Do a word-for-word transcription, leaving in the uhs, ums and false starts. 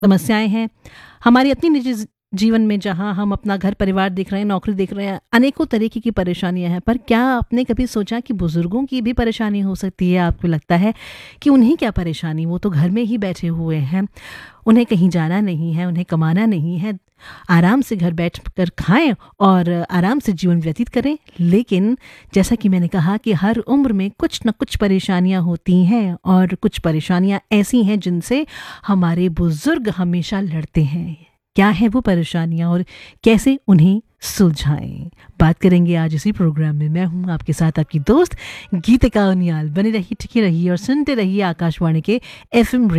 समस्याएँ हैं, हमारी अपनी निजी ज़ जीवन में जहाँ हम अपना घर परिवार देख रहे हैं, नौकरी देख रहे हैं, अनेकों तरीके की परेशानियाँ हैं। पर क्या आपने कभी सोचा कि बुज़ुर्गों की भी परेशानी हो सकती है? आपको लगता है कि उन्हें क्या परेशानी, वो तो घर में ही बैठे हुए हैं, उन्हें कहीं जाना नहीं है, उन्हें कमाना नहीं है, आराम से घर बैठ कर खाएँ और आराम से जीवन व्यतीत करें। लेकिन जैसा कि मैंने कहा कि हर उम्र में कुछ न कुछ परेशानियाँ होती हैं और कुछ परेशानियाँ ऐसी हैं जिनसे हमारे बुज़ुर्ग हमेशा लड़ते हैं। क्या हैं वो परेशानियाँ और कैसे उन्हें सुलझाएँ? बात करेंगे आज इसी प्रोग्राम में। मैं हूँ आपके साथ आपकी दोस्त गीतिका उनियाल। बने रहिए, टिके रहिए और सुनते रहिए आकाशवाणी के एफएम